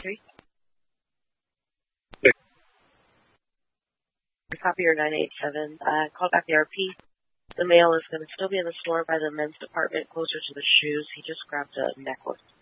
983. Copier 987. Call back the RP. The male is going to still be in the store by the men's department closer to the shoes. He just grabbed a necklace.